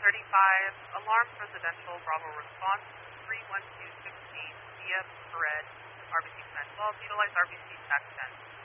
35, alarm residential, Bravo response, 31216, via Perez, RBC Command 12, utilize RBC TAC 10.